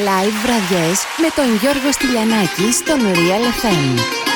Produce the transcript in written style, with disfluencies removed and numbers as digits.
live βραδιές με τον Γιώργο Στυλιανάκη στον Real FM.